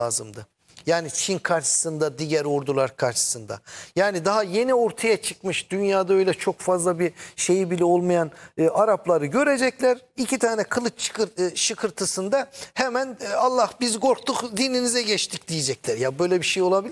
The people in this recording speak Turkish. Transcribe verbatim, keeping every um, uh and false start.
lazımdı. Yani Çin karşısında, diğer ordular karşısında. Yani daha yeni ortaya çıkmış, dünyada öyle çok fazla bir şeyi bile olmayan e, Arapları görecekler. İki tane kılıç çıkır, e, şıkırtısında hemen e, Allah biz korktuk dininize geçtik diyecekler. Ya böyle bir şey olabilir